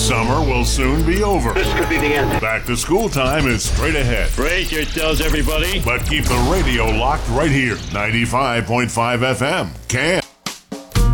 Summer will soon be over. This could be the end. Back to school time is straight ahead. Brace yourselves, everybody. But keep the radio locked right here. 95.5 FM. Can.